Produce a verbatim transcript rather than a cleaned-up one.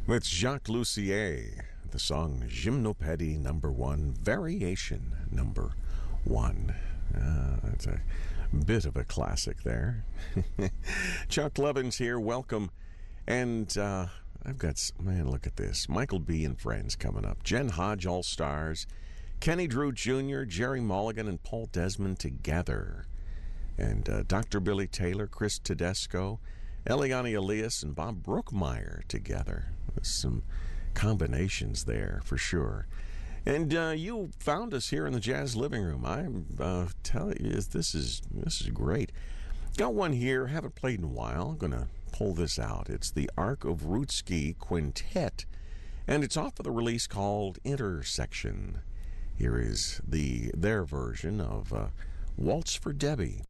With Jacques Lussier, the song Gymnopédie number one, variation number one. Uh, it's a bit of a classic there. Chuck Levins here, welcome. And uh, I've got, man, look at this. Michael B. and Friends coming up. Jen Hodge, All Stars. Kenny Drew Junior, Jerry Mulligan, and Paul Desmond together. And uh, Doctor Billy Taylor, Chris Tedesco, Eliane Elias, and Bob Brookmeyer together. There's some combinations there for sure. And uh, you found us here in the Jazz Living Room. I'm uh, telling you, this is this is great. Got one here. Haven't played in a while. I'm going to pull this out. It's the Ark of Rootsky Quintet, and it's off of the release called Intersection. Here is the their version of uh, Waltz for Debbie.